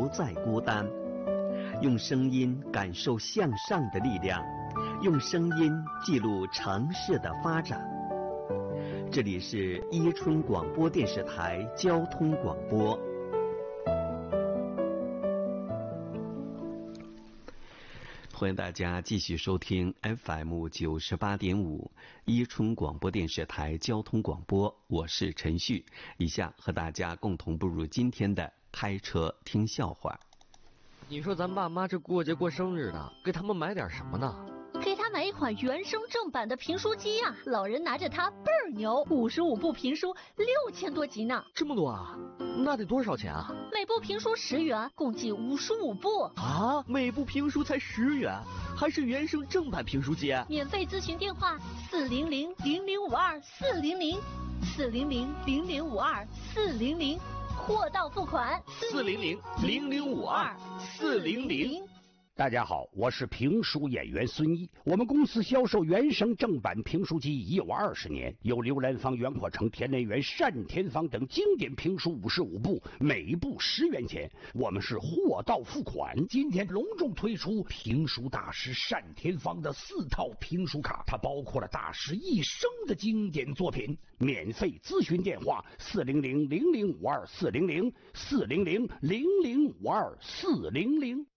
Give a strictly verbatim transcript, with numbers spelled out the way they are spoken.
不再孤单。用声音感受向上的力量，用声音记录城市的发展。这里是伊春广播电视台交通广播。欢迎大家继续收听 F M 九十八点五伊春广播电视台交通广播，我是陈旭。以下和大家共同步入今天的开车听笑话。 你说咱爸妈这过节过生日的，给他们买点什么呢？ 给他买一款原声正版的评书机呀、啊，老人拿着它倍儿牛，五十五部评书，六千多集呢。 这么多啊？那得多少钱啊？ 每部评书十元，共计五十五部。 啊，每部评书才十元，还是原声正版评书机？ 免费咨询电话：四零零零零五二四零零，四零零零零五二四零零，货到付款。 四零零零零五二四零零。 大家好，我是评书演员孙一。我们公司销售原声正版评书机已有二十年，有刘兰芳、袁阔成、田连元、单田芳等经典评书五十五部，每部十元钱。我们是货到付款。 今天隆重推出评书大师单田芳的四套评书卡，它包括了大师一生的经典作品。 免费咨询电话：四零零零零五二四零零，四零零零零五二四零零。